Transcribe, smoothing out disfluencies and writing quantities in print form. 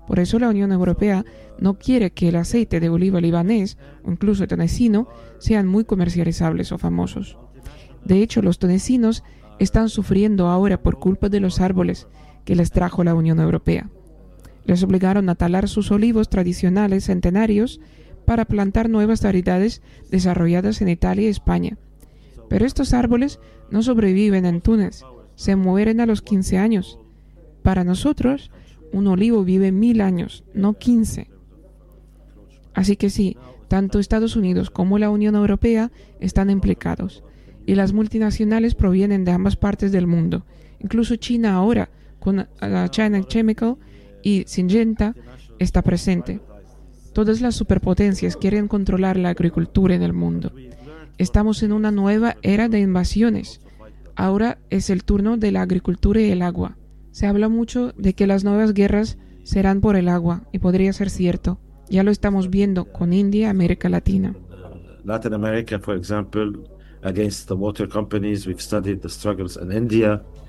Por eso la Unión Europea no quiere que el aceite de oliva libanés o incluso tunecino sean muy comercializables o famosos. De hecho, los tunecinos están sufriendo ahora por culpa de los árboles que les trajo la Unión Europea. Les obligaron a talar sus olivos tradicionales centenarios para plantar nuevas variedades desarrolladas en Italia y España. Pero estos árboles no sobreviven en Túnez, se mueren a los 15 años. Para nosotros, un olivo vive 1000 años, no 15. Así que sí, tanto Estados Unidos como la Unión Europea están implicados, y las multinacionales provienen de ambas partes del mundo, incluso China ahora, con la China Chemical y Syngenta, está presente. Todas las superpotencias quieren controlar la agricultura en el mundo. Estamos en una nueva era de invasiones. Ahora es el turno de la agricultura y el agua. Se habla mucho de que las nuevas guerras serán por el agua, y podría ser cierto. Ya lo estamos viendo con India y América Latina. Latin America, for example, against the water companies. We've studied the struggles in India.